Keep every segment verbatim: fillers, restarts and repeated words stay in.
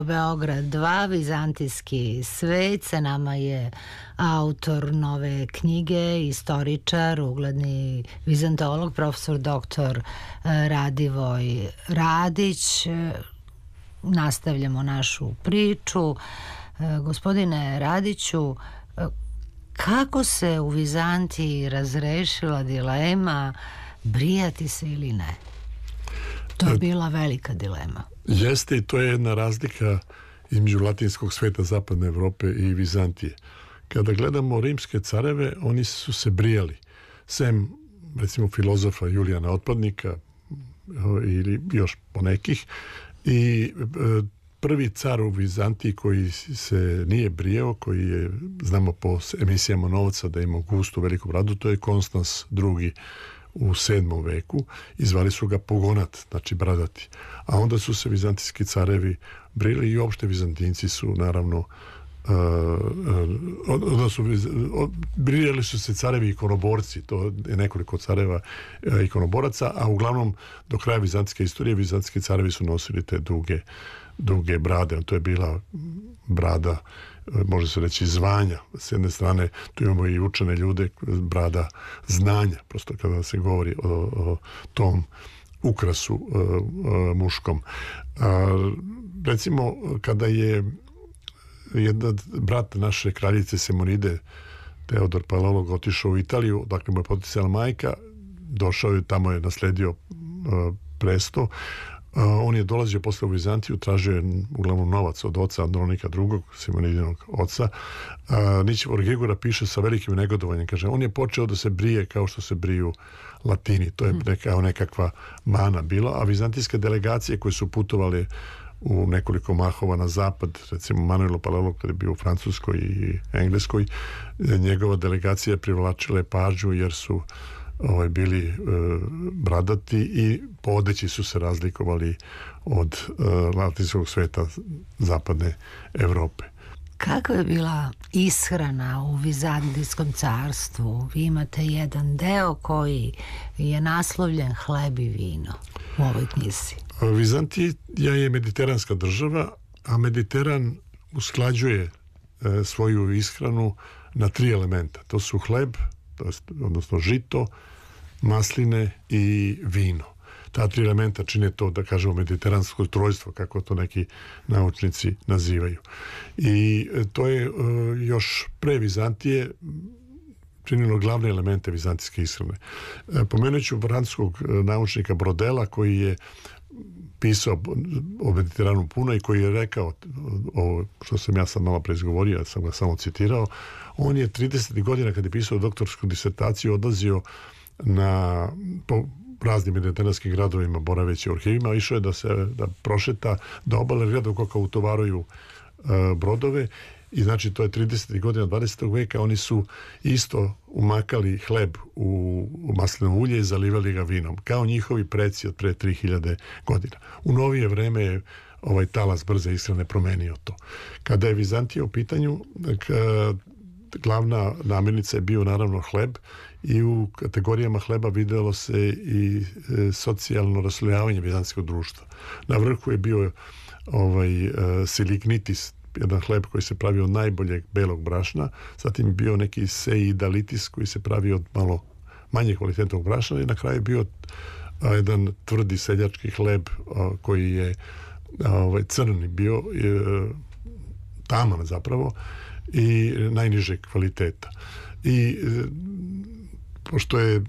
Beograd dva, vizantijski svet. Sa nama je autor nove knjige, istoričar, ugledni vizantolog, profesor doktor Radivoj Radić. Nastavljamo našu priču. Gospodine Radiću, kako se u Vizantiji razrešila dilema brijati se ili ne? To je bila velika dilema. Jeste, i to je jedna razlika između latinskog sveta, zapadne Evrope i Vizantije. Kada gledamo rimske careve, oni su se brijali. Sem, recimo, filozofa Julijana Otpadnika ili još ponekih. I prvi car u Vizantiji koji se nije brijao, koji je, znamo po emisijama Novaca da ima gustu veliku bradu, to je Konstans drugi u sedmom veku i zvali su ga Pogonat, znači bradati. A onda su se vizantijski carevi brili i uopšte Vizantinci su naravno uh, onda su brijali su se carevi ikonoborci, to je nekoliko careva uh, ikonoboraca, a uglavnom do kraja vizantijske istorije vizantijski carevi su nosili te duge duge brade. To je bila brada, može se reći, zvanja. S jedne strane tu imamo i učene ljude, brada znanja, prosto kada se govori o, o tom ukrasu uh, uh, muškom. Uh, recimo, kada je jedan brat naše kraljice Semonide, Teodor Palaiolog, otišao u Italiju, dakle mu je poticala majka, došao je, tamo je nasledio uh, presto. Uh, on je dolazio posle u Vizantiju, tražio je uglavnom novac od oca Andronika drugog, Simonidinog oca. Uh, Nićevor Grigora piše sa velikim negodovanjem, kaže, on je počeo da se brije kao što se briju Latini. To je neka, nekakva mana bila, a vizantijske delegacije koje su putovali u nekoliko mahova na zapad, recimo Manuel Palaiolog kada je bio u Francuskoj i Engleskoj, njegova delegacija privlačila pažnju jer su ovaj, bili e, bradati i po odeći su se razlikovali od e, latinskog sveta zapadne Evrope. Kako je bila ishrana u Vizantijskom carstvu? Vi imate jedan deo koji je naslovljen Hleb i vino u ovoj knjizi. Vizantija je mediteranska država, a Mediteran usklađuje e, svoju ishranu na tri elementa. To su hleb, to jest, odnosno žito, masline i vino. Ta tri elementa čine to, da kažemo, mediteransko trojstvo, kako to neki naučnici nazivaju. I to je uh, još pre Vizantije činilo glavne elemente vizantijske ishrane. E, pomenut ću francuskog naučnika Brodela, koji je pisao o Mediteranu puno i koji je rekao ovo što sam ja sad malo pre izgovorio, ja sam ga samo citirao. On je tridesetih godina kad je pisao doktorsku disertaciju odlazio na po raznim mediteranskim gradovima, boraveći u arhivima, išao je da se da prošeta, da obale gradove kako utovaruju uh, brodove. I znači to je tridesetih godina dvadesetog veka, oni su isto umakali hleb u, u maslinovo ulje i zalivali ga vinom, kao njihovi preci od pre tri hiljade godina. U novije vreme je ovaj talas brze ishrane promenio to. Kada je Vizantija u pitanju, k, glavna namirnica je bio naravno hleb i u kategorijama hleba videlo se i e, socijalno raslojavanje vizantijskog društva. Na vrhu je bio ovaj e, silignitis, jedan hleb koji se pravi od najboljeg belog brašna, zatim je bio neki seidalitis koji se pravi od malo manje kvalitetnog brašna i na kraju je bio a, jedan tvrdi seljački hleb a, koji je a, ovaj, crni bio, a, taman zapravo i najnižeg kvaliteta. I a, pošto je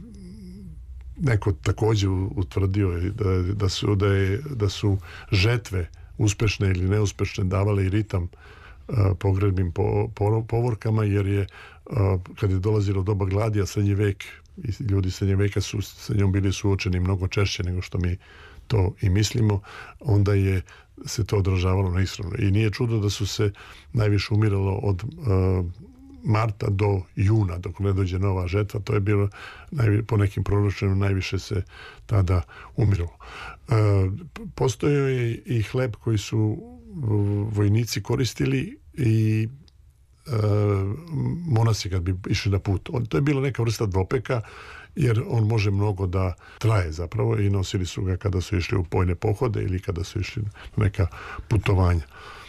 neko također utvrdio da, da, su, da, je, da su žetve uspešne ili neuspešne davale i ritam uh, pogrebnim po, po, povorkama, jer je uh, kad je dolazilo doba gladija, srednji vek i ljudi srednje veka su sa njom bili suočeni mnogo češće nego što mi to i mislimo, onda je se to odražavalo na ishranu. I nije čudo da su se najviše umiralo od uh, marta do juna, dok ne dođe nova žetva. To je bilo najvi, po nekim proročenjima najviše se tada umiralo. E, postojao je i hleb koji su vojnici koristili i e, monasi kad bi išli na put. On, to je bila neka vrsta dvopeka, jer on može mnogo da traje zapravo i nosili su ga kada su išli u bojne pohode ili kada su išli na neka putovanja.